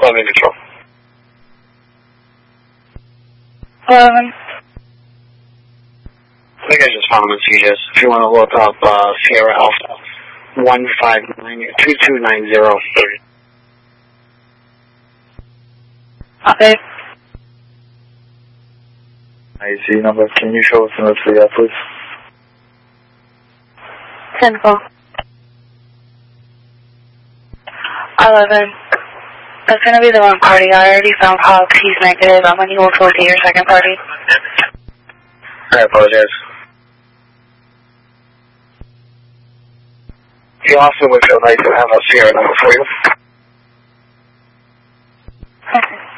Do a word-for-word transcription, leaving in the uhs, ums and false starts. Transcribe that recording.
eleven control. eleven. I think I just found him in C G S. If you want to look up uh, Sierra Alpha one five nine two two nine zero. Okay. I Z number. Can you show us the rest of the please? ten call. eleven. That's going to be the wrong party. I already found Cox. He's negative. I'm going to go forward to your second party. I apologize. He also would like to have a Sierra number for you. Okay.